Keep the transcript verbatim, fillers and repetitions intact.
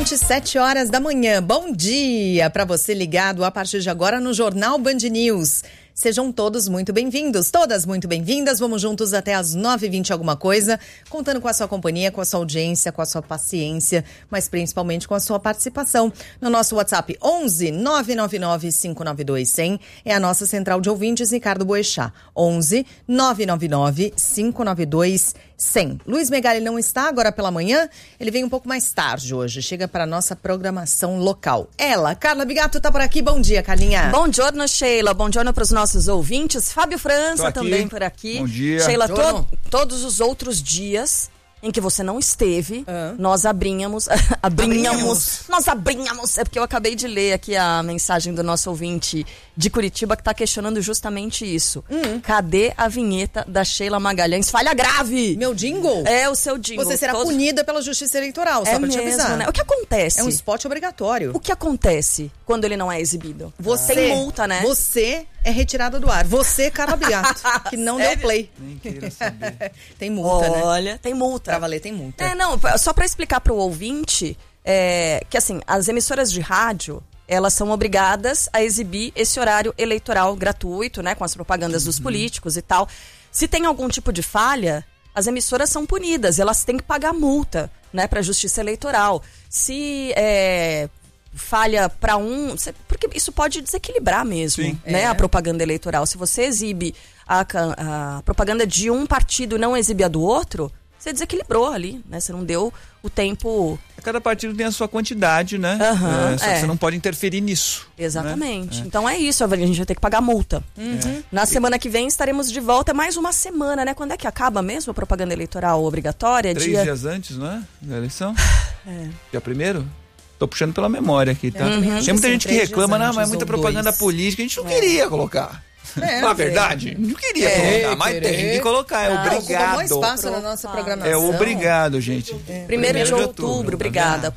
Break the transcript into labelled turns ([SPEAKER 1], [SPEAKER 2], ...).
[SPEAKER 1] vinte e sete horas da manhã. Bom dia para você ligado a partir de agora no Jornal Band News. Sejam todos muito bem-vindos, todas muito bem-vindas. Vamos juntos até as nove e vinte alguma coisa, contando com a sua companhia, com a sua audiência, com a sua paciência, mas principalmente com a sua participação. No nosso WhatsApp onze nove nove nove cinco nove dois zero zero é a nossa central de ouvintes, Ricardo Boechat. onze nove nove nove cinco nove dois zero zero. Luiz Megali não está agora pela manhã, ele vem um pouco mais tarde hoje, chega para a nossa programação local. Ela, Carla Bigato, está por aqui. Bom dia, Carlinha.
[SPEAKER 2] Bom giorno, Sheila. Bom giorno para os nossos ouvintes. Fábio França também por aqui.
[SPEAKER 3] Bom dia.
[SPEAKER 2] Sheila, to- todos os outros dias em que você não esteve,
[SPEAKER 1] Ah.
[SPEAKER 2] nós abrinhamos, abrinhamos,
[SPEAKER 1] Abrinhamos.
[SPEAKER 2] nós abrinhamos, é porque eu acabei de ler aqui a mensagem do nosso ouvinte de Curitiba que está questionando justamente isso.
[SPEAKER 1] Hum.
[SPEAKER 2] Cadê a vinheta da Sheila Magalhães? Falha grave!
[SPEAKER 1] Meu jingle?
[SPEAKER 2] É o seu jingle.
[SPEAKER 1] Você será
[SPEAKER 2] Todo-
[SPEAKER 1] punida pela Justiça Eleitoral, só
[SPEAKER 2] É
[SPEAKER 1] pra te
[SPEAKER 2] mesmo,
[SPEAKER 1] avisar.
[SPEAKER 2] né? O que acontece?
[SPEAKER 1] É um spot obrigatório.
[SPEAKER 2] O que acontece quando ele não é exibido?
[SPEAKER 1] Você,
[SPEAKER 2] Tem multa, né?
[SPEAKER 1] Você é retirada do ar. Você, Carla Bigato, que não deu
[SPEAKER 2] Sério?
[SPEAKER 1] play.
[SPEAKER 3] Nem queira saber.
[SPEAKER 1] Tem multa, né?
[SPEAKER 2] Olha, tem multa.
[SPEAKER 1] Pra valer tem multa.
[SPEAKER 2] É, não, só para explicar para o ouvinte, é, que assim, as emissoras de rádio, elas são obrigadas a exibir esse horário eleitoral gratuito, né, com as propagandas dos políticos e tal. Se tem algum tipo de falha, as emissoras são punidas, elas têm que pagar multa, né, para a Justiça Eleitoral. Se é, falha para um, cê- porque isso pode desequilibrar mesmo,
[SPEAKER 3] Sim.
[SPEAKER 2] né,
[SPEAKER 1] É.
[SPEAKER 2] a propaganda eleitoral. Se você exibe a, ca- a propaganda de um partido e não exibe a do outro, você desequilibrou ali, né? Você não deu o tempo.
[SPEAKER 3] Cada partido tem a sua quantidade, né?
[SPEAKER 2] Aham,
[SPEAKER 3] É, só que
[SPEAKER 2] é.
[SPEAKER 3] você não pode interferir nisso.
[SPEAKER 2] Exatamente.
[SPEAKER 3] Né?
[SPEAKER 2] Então é isso, a gente vai ter que pagar multa.
[SPEAKER 1] Uhum.
[SPEAKER 2] Na semana que vem estaremos de volta, mais uma semana, né? Quando é que acaba mesmo a propaganda eleitoral obrigatória?
[SPEAKER 3] Três
[SPEAKER 2] Dia...
[SPEAKER 3] dias antes, não é? Da eleição?
[SPEAKER 2] É.
[SPEAKER 3] Dia primeiro? Tô puxando pela memória aqui, tá?
[SPEAKER 1] também acho
[SPEAKER 3] Tem muita
[SPEAKER 1] que
[SPEAKER 3] gente
[SPEAKER 1] são
[SPEAKER 3] que
[SPEAKER 1] três
[SPEAKER 3] reclama,
[SPEAKER 1] dias
[SPEAKER 3] não, mas é
[SPEAKER 1] antes
[SPEAKER 3] muita
[SPEAKER 1] ou
[SPEAKER 3] propaganda
[SPEAKER 1] dois.
[SPEAKER 3] política, a gente não queria colocar.
[SPEAKER 1] É,
[SPEAKER 3] Na verdade, não queria
[SPEAKER 1] É,
[SPEAKER 3] colocar, mas
[SPEAKER 1] querer.
[SPEAKER 3] tem que colocar, é
[SPEAKER 1] Ah, ocupa
[SPEAKER 3] obrigado.
[SPEAKER 1] mais espaço na nossa programação.
[SPEAKER 3] É obrigado, gente.
[SPEAKER 2] Primeiro de outubro, obrigada.